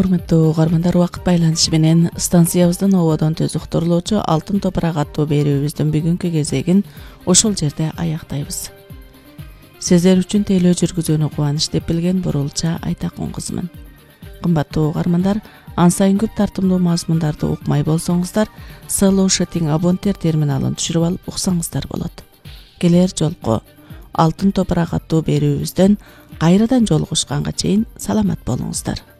Урматтуу угармандар, убакыт байланышы менен станциябыздын ободон төз уктурулуучу Алтын топурак аттуу берүүбүздүн бүгүнкү кезегин ошол жерде аяктайбыз. Сиздер үчүн тейлөө жүргүзүүнү кубаныч деп билген Бурулча Айтакун кызмын. Кымбаттуу угармандар, ан сайын көп тартымдуу мазмундарды укмай болсоңуздар, Slушетинг абонтер терминалын түшүрүп алып уксаңыздар болот. Келер жолку Алтын топурак аттуу берүүбүздөн кайрадан жолугушканга чейин саламат болуңуздар.